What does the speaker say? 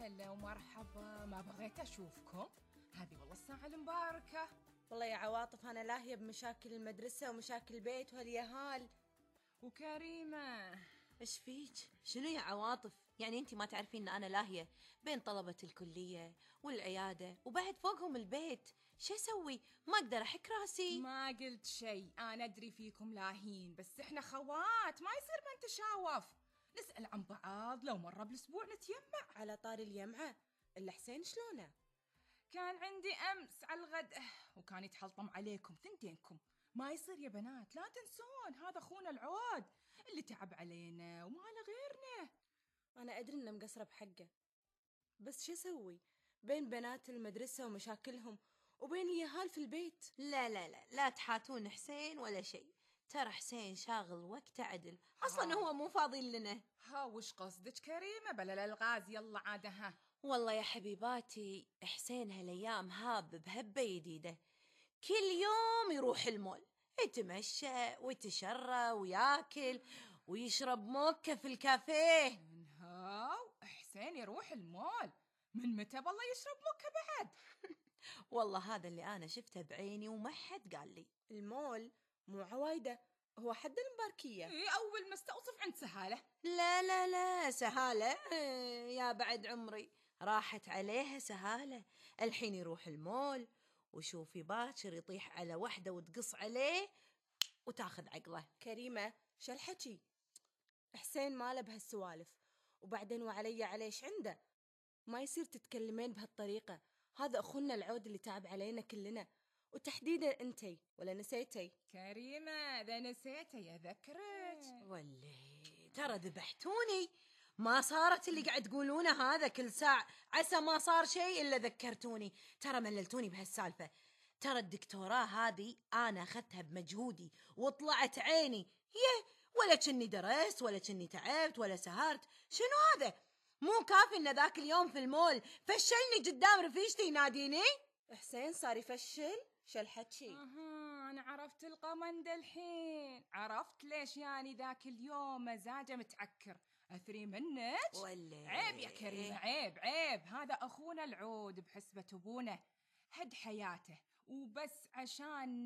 هلا ومرحبا، ما بغيت أشوفكم. هذه والله الساعة المباركة. والله يا عواطف أنا لاهية بمشاكل المدرسة ومشاكل البيت وهاليهال. وكريمة ايش فيك؟ شنو يا عواطف؟ يعني انتي ما تعرفين ان انا لاهية بين طلبة الكلية والعيادة وبعد فوقهم البيت؟ شو اسوي؟ ما اقدر احك راسي. ما قلت شيء، أنا أدري فيكم لاهين، بس إحنا خوات ما يصير ما نتشاوف، نسأل عن بعض لو مرة بالأسبوع نتيمع. على طاري اليمعة، إلا حسين شلونه؟ كان عندي أمس على الغد وكان يتحلطم عليكم ثنتينكم. ما يصير يا بنات، لا تنسون هذا أخونا العود اللي تعب علينا وما له غيرنا. أنا أدري إنه مقصرة بحقه، بس شو أسوي بين بنات المدرسة ومشاكلهم وبين اليهال في البيت؟ لا لا لا لا تحاتون حسين ولا شيء، ترى حسين شاغل وقت عدل، اصلا هو مو فاضي لنا. ها وش قصدك كريمة؟ بلا الألغاز يلا عادها. والله يا حبيباتي حسين هالايام هاب بهبة جديدة، كل يوم يروح المول يتمشى ويتشرى وياكل ويشرب موكة في الكافيه. هاو حسين يروح المول؟ من متى بالله يشرب موكة بعد؟ والله هذا اللي أنا شفته بعيني وما حد قال لي. المول مو عوايدة، هو حد المباركية. إيه أول ما استوصف عند سهالة. لا لا لا سهالة يا بعد عمري، راحت عليها سهالة. الحين يروح المول وشوفي باكر يطيح على وحدة وتقص عليه وتاخذ عقله. كريمة شو الحكي؟ حسين ماله بهالسوالف، وبعدين وعلي عليش عنده؟ ما يصير تتكلمين بهالطريقة، هذا أخونا العود اللي تعب علينا كلنا، وتحديدا أنتي، ولا نسيتي؟ كريمة إذا نسيتي أذكرك. والله ترى ذبحتوني، ما صارت اللي قاعد تقولونه هذا كل ساعة، عسى ما صار شيء إلا ذكرتوني. ترى مللتوني بهالسالفة، ترى الدكتوراه هذه أنا أخذتها بمجهودي وطلعت عيني، ولا كني درست ولا كني تعبت ولا سهرت. شنو هذا؟ مو كافي إن ذاك اليوم في المول فشلني قدام رفيجتي يناديني؟ حسين صار يفشل؟ شو الحكي؟ أنا عرفت القمند الحين، عرفت ليش يعني ذاك اليوم مزاجه متعكر. أثري منك؟ ولا عيب يا كريمة، عيب عيب، هذا أخونا العود بحسبة أبونا، هد حياته وبس عشان